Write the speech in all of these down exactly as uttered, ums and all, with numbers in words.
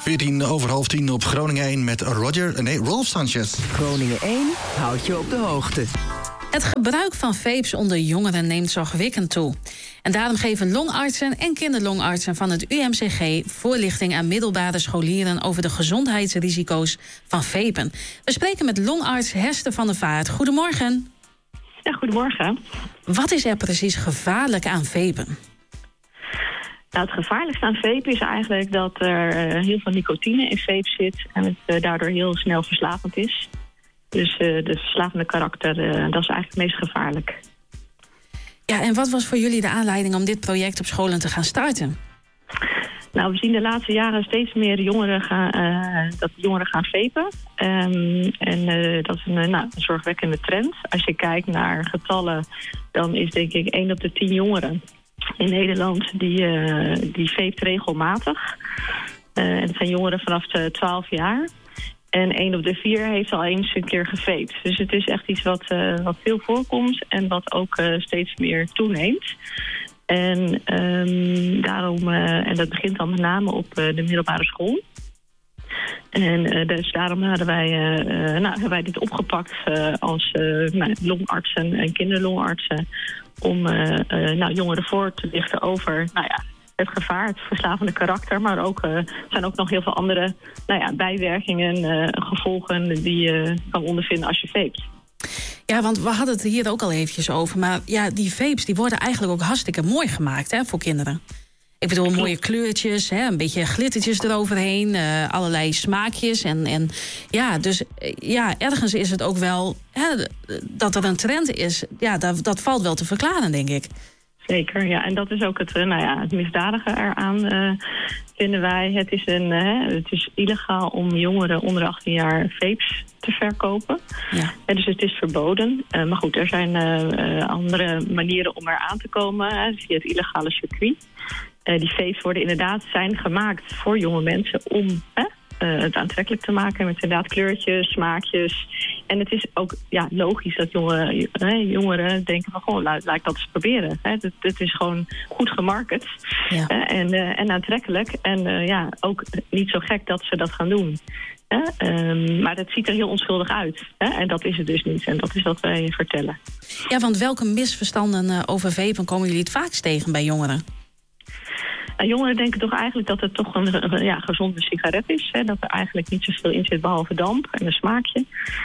veertien over half tien op Groningen één met Roger, nee, Rolf Sanchez. Groningen één houdt je op de hoogte. Het gebruik van vapes onder jongeren neemt zorgwekkend toe. En daarom geven longartsen en kinderlongartsen van het U M C G voorlichting aan middelbare scholieren over de gezondheidsrisico's van vapen. We spreken met longarts Hester van der Vaart. Goedemorgen. Ja, goedemorgen. Wat is er precies gevaarlijk aan vapen? Nou, het gevaarlijkste aan vapen is eigenlijk dat er uh, heel veel nicotine in vape zit en het uh, daardoor heel snel verslavend is. Dus uh, de verslavende karakter, uh, dat is eigenlijk het meest gevaarlijk. Ja, en wat was voor jullie de aanleiding om dit project op scholen te gaan starten? Nou, we zien de laatste jaren steeds meer jongeren gaan, uh, dat jongeren gaan vapen. Um, en uh, dat is een, nou, een zorgwekkende trend. Als je kijkt naar getallen, dan is denk ik één op de tien jongeren in Nederland die, uh, die vape regelmatig. Uh, en het zijn jongeren vanaf de twaalf jaar. En één op de vier heeft al eens een keer gevaped. Dus het is echt iets wat, uh, wat veel voorkomt en wat ook uh, steeds meer toeneemt. En um, daarom, uh, en dat begint dan met name op uh, de middelbare school. En uh, dus daarom hadden wij, uh, uh, nou, hebben wij dit opgepakt uh, als uh, nou, longartsen en kinderlongartsen. Om uh, uh, nou, jongeren voor te lichten over nou ja, het gevaar, het verslavende karakter. Maar ook, uh, er zijn ook nog heel veel andere nou ja, bijwerkingen, uh, gevolgen die je kan ondervinden als je vapet. Ja, want we hadden het hier ook al eventjes over. Maar ja, die vapes die worden eigenlijk ook hartstikke mooi gemaakt, hè, voor kinderen. Ik bedoel, mooie kleurtjes, hè, een beetje glittertjes eroverheen. Uh, allerlei smaakjes. En, en ja, dus ja, ergens is het ook wel hè, dat er een trend is. Ja, dat, dat valt wel te verklaren, denk ik. Zeker, ja. En dat is ook het, nou ja, het misdadige eraan, uh, vinden wij. Het is, een, uh, het is illegaal om jongeren onder achttien jaar vapes te verkopen. Ja. En dus het is verboden. Uh, maar goed, er zijn uh, uh, andere manieren om eraan te komen, hè, via het illegale circuit. Uh, die vapes worden inderdaad zijn gemaakt voor jonge mensen om hè, uh, het aantrekkelijk te maken met inderdaad kleurtjes, smaakjes. En het is ook ja, logisch dat jonge, hè, jongeren denken van gewoon laat, laat ik dat eens proberen. Hè. Het, het is gewoon goed gemarket ja. uh, en, uh, en aantrekkelijk. En uh, ja, ook niet zo gek dat ze dat gaan doen. Hè. Um, maar het ziet er heel onschuldig uit. Hè. En dat is het dus niet. En dat is wat wij vertellen. Ja, want welke misverstanden uh, over vapen komen jullie het vaakst tegen bij jongeren? Nou, jongeren denken toch eigenlijk dat het toch een, een ja, gezonde sigaret is. Hè? Dat er eigenlijk niet zoveel in zit behalve damp en een smaakje.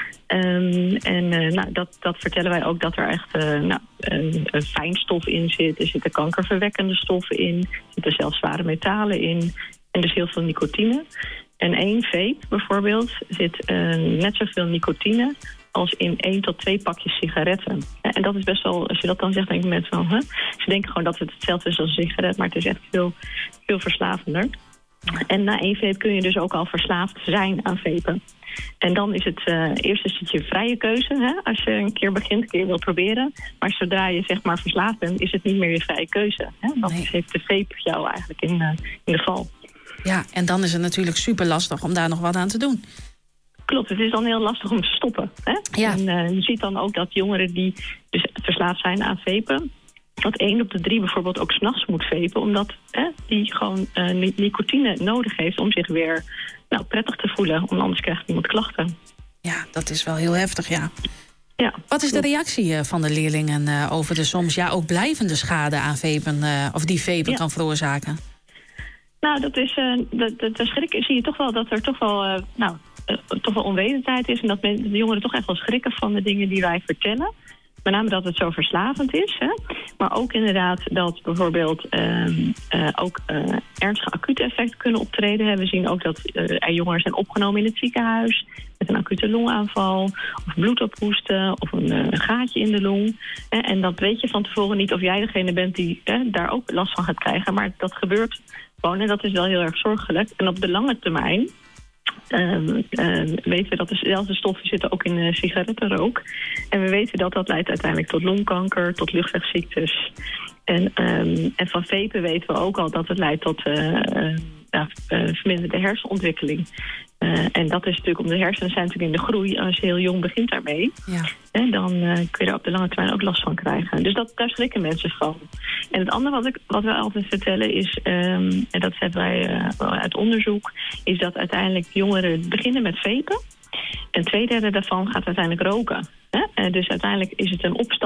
Um, en uh, nou, dat, dat vertellen wij ook dat er echt uh, nou, een, een fijnstof in zit. Er zitten kankerverwekkende stoffen in. Er zitten zelfs zware metalen in. En dus heel veel nicotine. En één vape bijvoorbeeld zit uh, net zoveel nicotine als in één tot twee pakjes sigaretten. En dat is best wel, als je dat dan zegt, denk ik met van, hè? Ze denken gewoon dat het hetzelfde is als een sigaret, maar het is echt veel, veel verslavender. En na één vape kun je dus ook al verslaafd zijn aan vapen. En dan is het uh, eerst een stukje vrije keuze, hè? Als je een keer begint, een keer wil proberen. Maar zodra je zeg maar verslaafd bent, is het niet meer je vrije keuze. Hè? Dan nee. heeft de vape jou eigenlijk in, uh, in de val. Ja, en dan is het natuurlijk super lastig om daar nog wat aan te doen. Klopt, het is dan heel lastig om te stoppen. Hè? Ja. En uh, je ziet dan ook dat jongeren die dus verslaafd zijn aan vapen, dat één op de drie bijvoorbeeld ook 's nachts moet vapen, omdat hè, die gewoon uh, nicotine nodig heeft om zich weer nou, prettig te voelen. Om anders krijgt iemand klachten. Ja, dat is wel heel heftig, ja. Ja. Wat is de reactie van de leerlingen uh, over de soms ja ook blijvende schade aan vapen, uh, of die vapen ja. kan veroorzaken? Nou, dat is, uh, dat, dat, dat schrik, zie je toch wel dat er toch wel, uh, nou, uh, toch wel onwetendheid is en dat men, de jongeren toch echt wel schrikken van de dingen die wij vertellen. Met name dat het zo verslavend is. Hè? Maar ook inderdaad dat bijvoorbeeld uh, uh, ook uh, ernstige acute effecten kunnen optreden. We zien ook dat uh, er jongeren zijn opgenomen in het ziekenhuis met een acute longaanval of bloedophoesten of een, uh, een gaatje in de long. Hè? En dat weet je van tevoren niet of jij degene bent die uh, daar ook last van gaat krijgen. Maar dat gebeurt gewoon en dat is wel heel erg zorgelijk. En op de lange termijn Uh, uh, weten we dat dezelfde stoffen zitten ook in uh, sigarettenrook. En we weten dat dat leidt uiteindelijk tot longkanker, tot luchtwegziektes. En, um, en van vapen weten we ook al dat het leidt tot uh, uh, uh, verminderde hersenontwikkeling. Uh, en dat is natuurlijk, om de hersenen zijn natuurlijk in de groei. Als je heel jong begint daarmee, Ja. hè, dan uh, kun je er op de lange termijn ook last van krijgen. Dus dat, daar schrikken mensen van. En het andere wat, ik, wat we altijd vertellen is, um, en dat hebben wij uh, uit onderzoek, is dat uiteindelijk jongeren beginnen met vapen. En twee derde daarvan gaat uiteindelijk roken. Hè? Uh, dus uiteindelijk is het een opstand.